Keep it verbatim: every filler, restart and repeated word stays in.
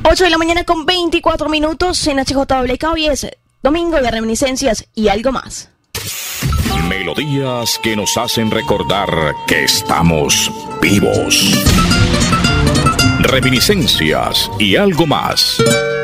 ocho de la mañana con veinticuatro minutos en H J W K. Hoy es domingo de reminiscencias y algo más. Melodías que nos hacen recordar que estamos vivos. Reminiscencias y algo más.